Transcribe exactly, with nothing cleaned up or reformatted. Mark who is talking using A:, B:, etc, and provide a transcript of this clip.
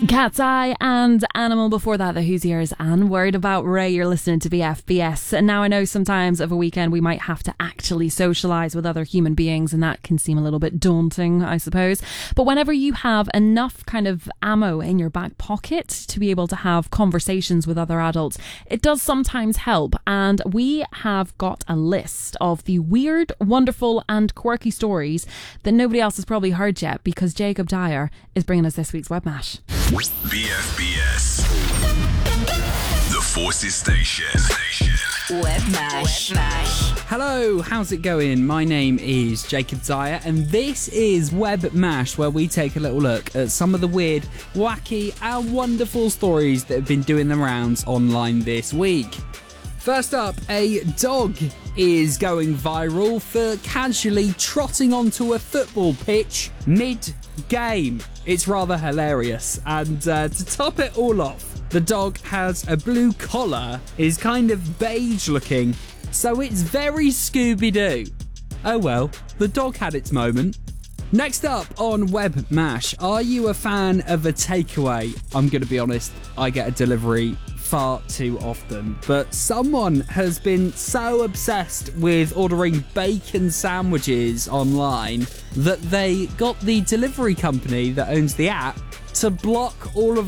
A: Cat's Eye and Animal before that, the Who's Ears and Word About Ray. You're listening to B F B S. And now I know sometimes of a weekend we might have to actually socialise with other human beings, and that can seem a little bit daunting, I suppose. But whenever you have enough kind of ammo in your back pocket to be able to have conversations with other adults, it does sometimes help. And we have got a list of the weird, wonderful and quirky stories that nobody else has probably heard yet, because Jacob Dyer is bringing us this week's Web Mash.
B: B F B S, the Forces Station.
C: Web Mash. Web Mash.
D: Hello, how's it going? My name is Jacob Dyer, and this is Web Mash, where we take a little look at some of the weird, wacky and wonderful stories that have been doing the rounds online this week. First up, a dog is going viral for casually trotting onto a football pitch mid-game. It's rather hilarious. And uh, to top it all off, the dog has a blue collar, is kind of beige looking, so it's very Scooby-Doo. Oh well, the dog had its moment. Next up on Web Mash, are you a fan of a takeaway? I'm going to be honest, I get a delivery far too often, but someone has been so obsessed with ordering bacon sandwiches online that they got the delivery company that owns the app to block all of